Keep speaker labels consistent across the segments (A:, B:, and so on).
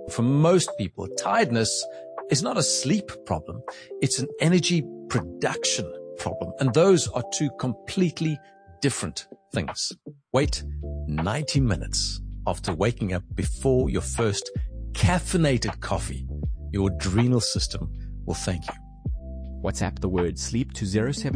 A: For most people, tiredness is not a sleep problem. It's an energy production problem. And those are two completely different things. Wait 90 minutes after waking up before your first caffeinated coffee. Your adrenal system will thank you.
B: WhatsApp the word sleep to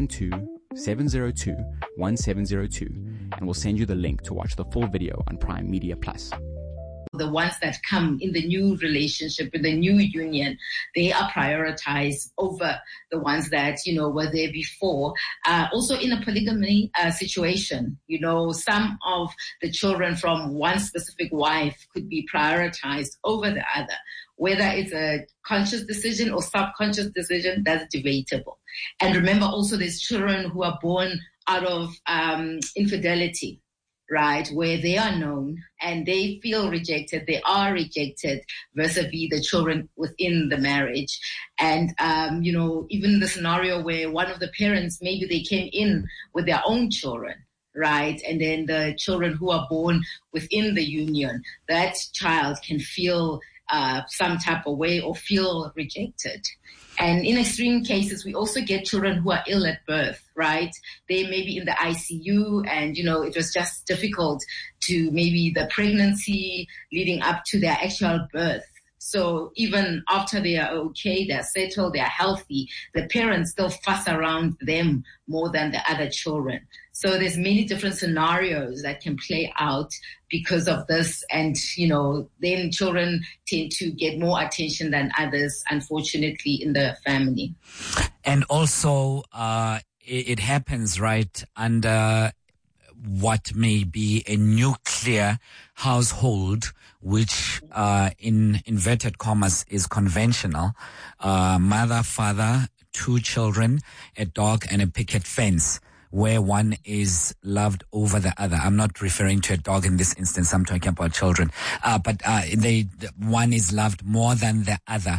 B: 072-702-1702 and we'll send you the link to watch the full video on Prime Media Plus.
C: The ones that come in the new relationship, in the new union, they are prioritized over the ones that, were there before. Also in a polygamy situation, some of the children from one specific wife could be prioritized over the other. Whether it's a conscious decision or subconscious decision, that's debatable. And remember also there's children who are born out of infidelity, right, where they are known and they feel rejected, they are rejected vis-a-vis the children within the marriage. And, even the scenario where one of the parents, maybe they came in with their own children, right, and then the children who are born within the union, that child can feel some type of way or feel rejected. And in extreme cases, we also get children who are ill at birth, right? They may be in the ICU and, it was just difficult to maybe the pregnancy leading up to their actual birth. So even after they are okay, they're settled, they're healthy, the parents still fuss around them more than the other children. So there's many different scenarios that can play out because of this. And, then children tend to get more attention than others, unfortunately, in the family.
D: And also, it happens right under what may be a nuclear household, which, in inverted commas, is conventional. Mother, father, 2 children, a dog, and a picket fence, where one is loved over the other. I'm not referring to a dog in this instance. I'm talking about children. But one is loved more than the other.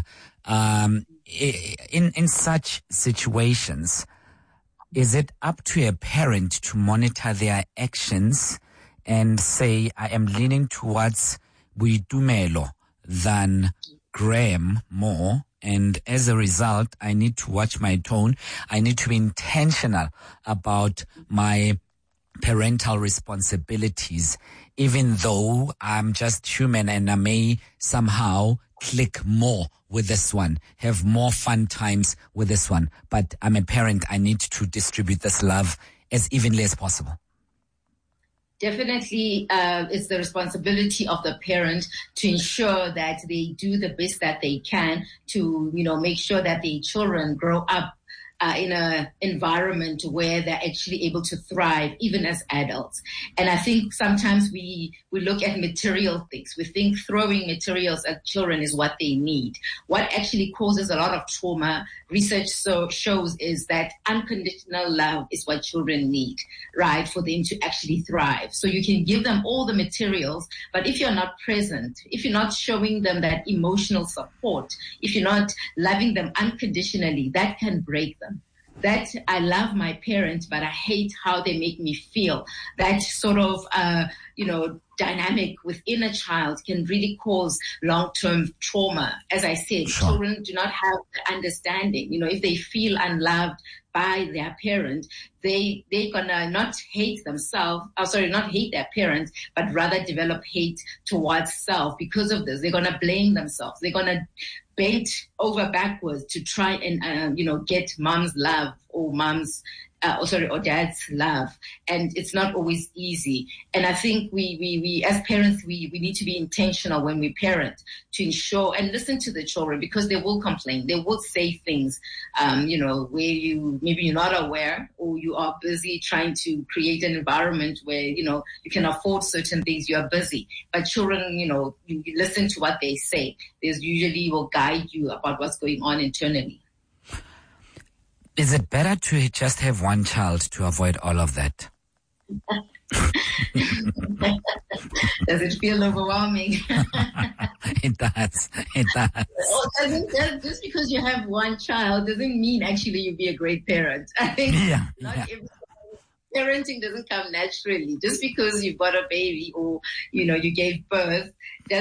D: In such situations, is it up to a parent to monitor their actions and say, I am leaning towards Boitumelo than Graham more, and as a result, I need to watch my tone. I need to be intentional about my parental responsibilities, even though I'm just human and I may somehow click more with this one, have more fun times with this one. But I'm a parent. I need to distribute this love as evenly as possible.
C: Definitely, it's the responsibility of the parent to ensure that they do the best that they can to, make sure that the children grow up in an environment where they're actually able to thrive, even as adults. And I think sometimes we look at material things. We think throwing materials at children is what they need. What actually causes a lot of trauma, research shows, is that unconditional love is what children need, right, for them to actually thrive. So you can give them all the materials, but if you're not present, if you're not showing them that emotional support, if you're not loving them unconditionally, that can break them. That I love my parents, but I hate how they make me feel. That sort of, dynamic within a child can really cause long-term trauma. As I said,
D: Sure.
C: Children do not have the understanding. If they feel unloved by their parent, they're gonna not hate their parents, but rather develop hate towards self because of this. They're gonna blame themselves. They're gonna bend over backwards to try and, get mom's love or or dad's love. And it's not always easy. And I think we as parents, we need to be intentional when we parent to ensure and listen to the children, because they will complain. They will say things, where maybe you're not aware, or you are busy trying to create an environment where, you can afford certain things. You are busy. But children, you listen to what they say. There's usually will guide you about what's going on internally.
D: Is it better to just have one child to avoid all of that?
C: Does it feel overwhelming?
D: It does.
C: Just because you have one child doesn't mean actually you'll be a great parent. I think parenting doesn't come naturally. Just because you've got a baby or, you gave birth